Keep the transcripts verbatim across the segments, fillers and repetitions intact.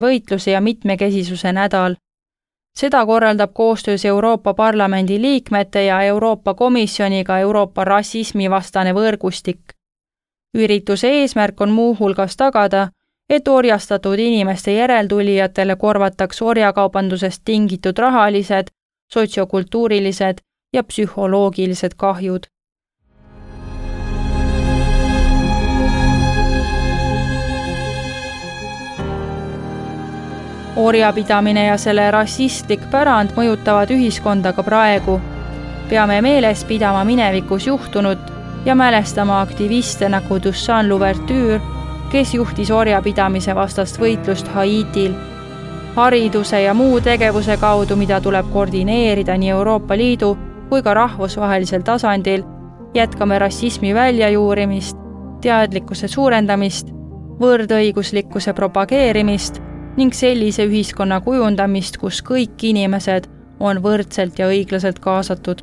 võitluse ja mitmekesisuse nädal. Seda korraldab koostöös Euroopa Parlamendi liikmete ja Euroopa Komisjoniga Euroopa rassismivastane võrgustik. Ürituse eesmärk on muuhulgas tagada, et orjastatud inimeste järeltulijatele korvataks orjakaubandusest tingitud rahalised, sotsiokultuurilised ja psühholoogilised kahjud. Orjapidamine ja selle rassistlik pärand mõjutavad ühiskonda ka praegu. Peame meeles pidama minevikus juhtunut ja mälestama aktiviste nagu Toussaint Louverture, kes juhtis orjapidamise vastast võitlust Haitil. Hariduse ja muu tegevuse kaudu, mida tuleb koordineerida nii Euroopa Liidu kui ka rahvusvahelisel tasandil, jätkame rassismi väljajuurimist, teadlikkuse suurendamist, võrdõiguslikkuse propageerimist ning sellise ühiskonna kujundamist, kus kõik inimesed on võrdselt ja õiglaselt kaasatud.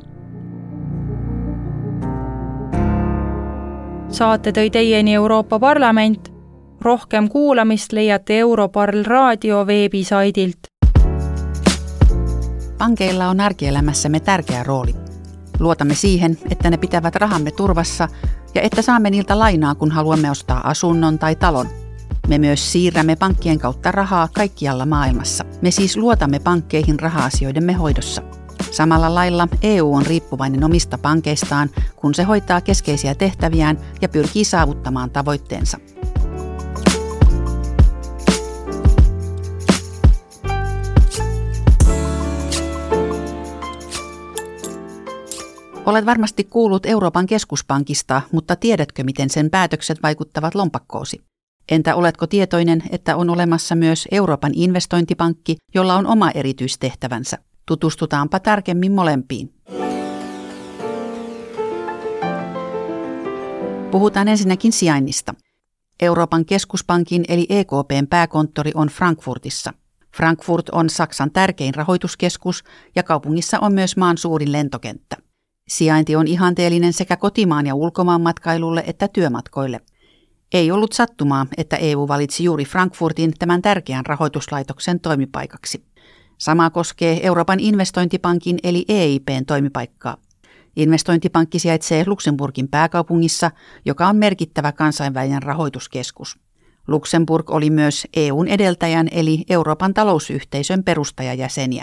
Saate tõi teieni Euroopa Parlament. Rohkem kuulamist leiate Europarl raadio veebisaidilt. Pankeilla on arkielämässämme tärkeä rooli. Luotamme siihen, että ne pitävät rahamme turvassa ja että saamme niiltä lainaa, kun haluamme ostaa asunnon tai talon. Me myös siirrämme pankkien kautta rahaa kaikkialla maailmassa. Me siis luotamme pankkeihin raha-asioidemme hoidossa. Samalla lailla E U on riippuvainen omista pankeistaan, kun se hoitaa keskeisiä tehtäviään ja pyrkii saavuttamaan tavoitteensa. Olet varmasti kuullut Euroopan keskuspankista, mutta tiedätkö, miten sen päätökset vaikuttavat lompakkoosi? Entä oletko tietoinen, että on olemassa myös Euroopan investointipankki, jolla on oma erityistehtävänsä? Tutustutaanpa tarkemmin molempiin. Puhutaan ensinnäkin sijainnista. Euroopan keskuspankin eli E K P:n pääkonttori on Frankfurtissa. Frankfurt on Saksan tärkein rahoituskeskus ja kaupungissa on myös maan suurin lentokenttä. Sijainti on ihanteellinen sekä kotimaan ja ulkomaan matkailulle että työmatkoille. Ei ollut sattumaa, että E U valitsi juuri Frankfurtin tämän tärkeän rahoituslaitoksen toimipaikaksi. Sama koskee Euroopan investointipankin eli E I P:n toimipaikkaa. Investointipankki sijaitsee Luxemburgin pääkaupungissa, joka on merkittävä kansainvälinen rahoituskeskus. Luxemburg oli myös E U:n edeltäjän eli Euroopan talousyhteisön perustajajäseniä.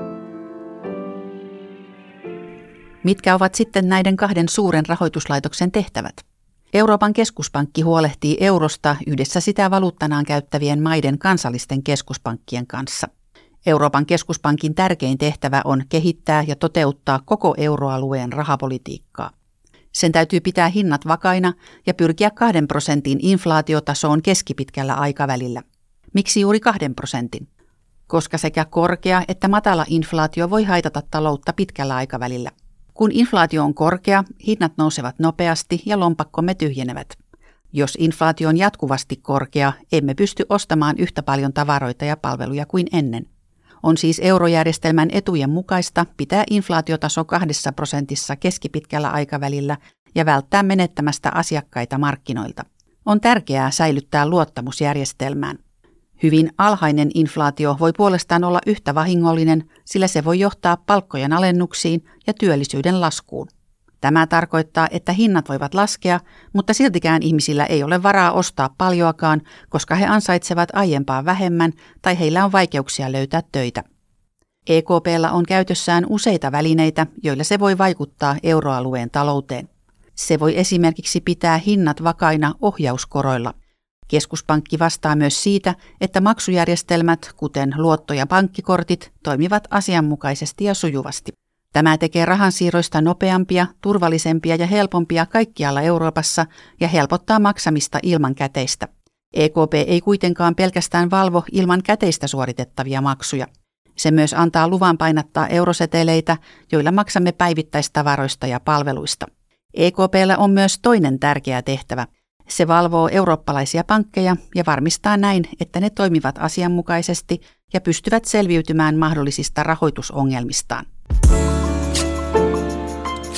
Mitkä ovat sitten näiden kahden suuren rahoituslaitoksen tehtävät? Euroopan keskuspankki huolehtii eurosta yhdessä sitä valuuttanaan käyttävien maiden kansallisten keskuspankkien kanssa. Euroopan keskuspankin tärkein tehtävä on kehittää ja toteuttaa koko euroalueen rahapolitiikkaa. Sen täytyy pitää hinnat vakaina ja pyrkiä kahden prosentin inflaatiotasoon keskipitkällä aikavälillä. Miksi juuri kahden prosentin? Koska sekä korkea että matala inflaatio voi haitata taloutta pitkällä aikavälillä. Kun inflaatio on korkea, hinnat nousevat nopeasti ja lompakkomme tyhjenevät. Jos inflaatio on jatkuvasti korkea, emme pysty ostamaan yhtä paljon tavaroita ja palveluja kuin ennen. On siis eurojärjestelmän etujen mukaista pitää inflaatiotaso kahdessa prosentissa keskipitkällä aikavälillä ja välttää menettämästä asiakkaita markkinoilta. On tärkeää säilyttää luottamus järjestelmään. Hyvin alhainen inflaatio voi puolestaan olla yhtä vahingollinen, sillä se voi johtaa palkkojen alennuksiin ja työllisyyden laskuun. Tämä tarkoittaa, että hinnat voivat laskea, mutta siltikään ihmisillä ei ole varaa ostaa paljoakaan, koska he ansaitsevat aiempaa vähemmän tai heillä on vaikeuksia löytää töitä. E K P:llä on käytössään useita välineitä, joilla se voi vaikuttaa euroalueen talouteen. Se voi esimerkiksi pitää hinnat vakaina ohjauskoroilla. Keskuspankki vastaa myös siitä, että maksujärjestelmät, kuten luotto- ja pankkikortit, toimivat asianmukaisesti ja sujuvasti. Tämä tekee rahansiirroista nopeampia, turvallisempia ja helpompia kaikkialla Euroopassa ja helpottaa maksamista ilman käteistä. E K P ei kuitenkaan pelkästään valvo ilman käteistä suoritettavia maksuja. Se myös antaa luvan painattaa euroseteleitä, joilla maksamme päivittäistavaroista ja palveluista. E K P:llä on myös toinen tärkeä tehtävä. Se valvoo eurooppalaisia pankkeja ja varmistaa näin, että ne toimivat asianmukaisesti ja pystyvät selviytymään mahdollisista rahoitusongelmistaan.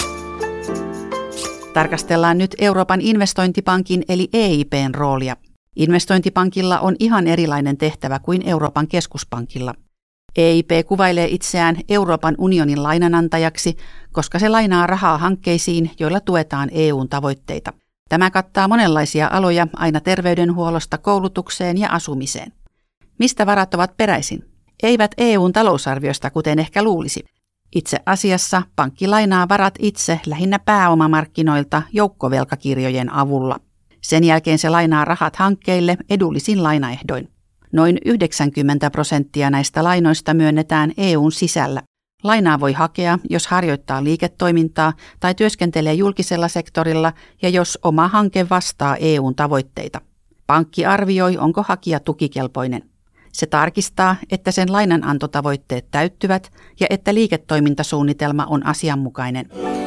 Tarkastellaan nyt Euroopan investointipankin eli E I P:n roolia. Investointipankilla on ihan erilainen tehtävä kuin Euroopan keskuspankilla. E I P kuvailee itseään Euroopan unionin lainanantajaksi, koska se lainaa rahaa hankkeisiin, joilla tuetaan E U:n tavoitteita. Tämä kattaa monenlaisia aloja aina terveydenhuollosta koulutukseen ja asumiseen. Mistä varat ovat peräisin? Eivät E U:n talousarviosta, kuten ehkä luulisi. Itse asiassa pankki lainaa varat itse lähinnä pääomamarkkinoilta joukkovelkakirjojen avulla. Sen jälkeen se lainaa rahat hankkeille edullisin lainaehdoin. Noin yhdeksänkymmentä prosenttia näistä lainoista myönnetään E U:n sisällä. Lainaa voi hakea, jos harjoittaa liiketoimintaa tai työskentelee julkisella sektorilla ja jos oma hanke vastaa E U:n tavoitteita. Pankki arvioi, onko hakija tukikelpoinen. Se tarkistaa, että sen lainanantotavoitteet täyttyvät ja että liiketoimintasuunnitelma on asianmukainen.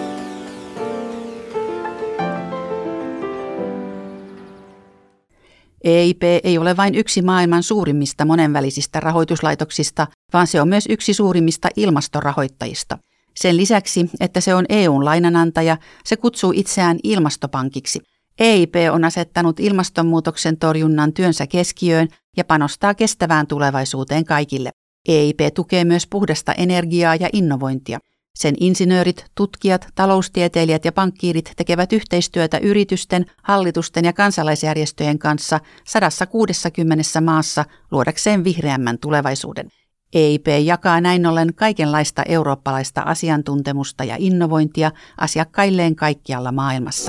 E I P ei ole vain yksi maailman suurimmista monenvälisistä rahoituslaitoksista, vaan se on myös yksi suurimmista ilmastorahoittajista. Sen lisäksi, että se on E U:n lainanantaja, se kutsuu itseään ilmastopankiksi. E I P on asettanut ilmastonmuutoksen torjunnan työnsä keskiöön ja panostaa kestävään tulevaisuuteen kaikille. E I P tukee myös puhdasta energiaa ja innovointia. Sen insinöörit, tutkijat, taloustieteilijät ja pankkiirit tekevät yhteistyötä yritysten, hallitusten ja kansalaisjärjestöjen kanssa sata kuusikymmentä maassa luodakseen vihreämmän tulevaisuuden. E I P jakaa näin ollen kaikenlaista eurooppalaista asiantuntemusta ja innovointia asiakkailleen kaikkialla maailmassa.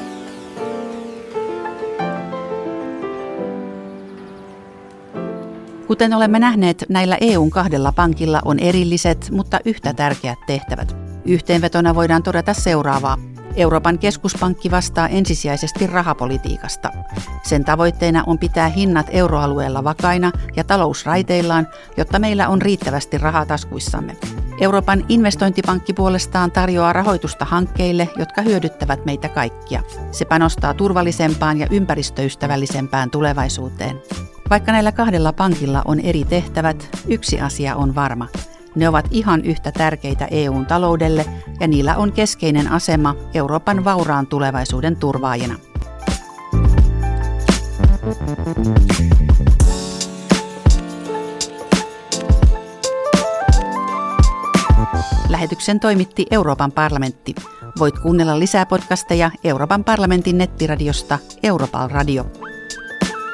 Kuten olemme nähneet, näillä E U:n kahdella pankilla on erilliset, mutta yhtä tärkeät tehtävät. Yhteenvetona voidaan todeta seuraavaa. Euroopan keskuspankki vastaa ensisijaisesti rahapolitiikasta. Sen tavoitteena on pitää hinnat euroalueella vakaina ja talous raiteillaan, jotta meillä on riittävästi rahaa taskuissamme. Euroopan investointipankki puolestaan tarjoaa rahoitusta hankkeille, jotka hyödyttävät meitä kaikkia. Se panostaa turvallisempaan ja ympäristöystävällisempään tulevaisuuteen. Vaikka näillä kahdella pankilla on eri tehtävät, yksi asia on varma. Ne ovat ihan yhtä tärkeitä E U:n taloudelle ja niillä on keskeinen asema Euroopan vauraan tulevaisuuden turvaajana. Lähetyksen toimitti Euroopan parlamentti. Voit kuunnella lisää podcasteja Euroopan parlamentin nettiradiosta Europal Radio.